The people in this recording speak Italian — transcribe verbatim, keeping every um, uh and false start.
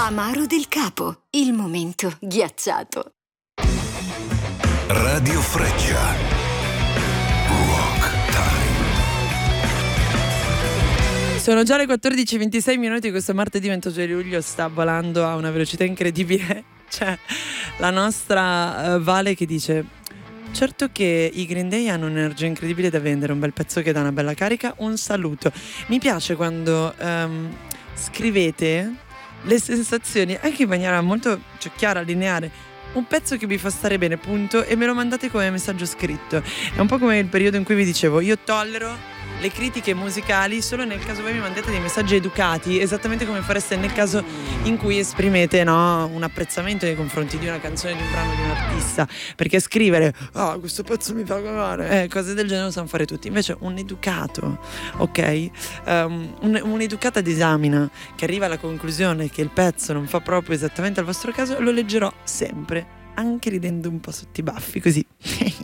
Amaro del Capo, il momento ghiacciato. Radio Freccia. Rock Time. Sono già le quattordici e ventisei minuti. Questo martedì ventotto di luglio sta volando a una velocità incredibile. C'è la nostra uh, Vale che dice: certo che i Green Day hanno un'energia incredibile da vendere, un bel pezzo che dà una bella carica, un saluto. Mi piace quando um, scrivete le sensazioni anche in maniera molto, cioè, chiara, lineare. Un pezzo che vi fa stare bene, punto, e me lo mandate come messaggio scritto. È un po' come il periodo in cui vi dicevo: io tollero le critiche musicali solo nel caso voi mi mandate dei messaggi educati, esattamente come fareste nel caso in cui esprimete, no, un apprezzamento nei confronti di una canzone, di un brano, di un artista. Perché scrivere ah questo pezzo mi fa cagare, eh, cose del genere lo sanno fare tutti. Invece un educato, ok, um, un, un'educata disamina che arriva alla conclusione che il pezzo non fa proprio esattamente al vostro caso, lo leggerò sempre, anche ridendo un po' sotto i baffi, così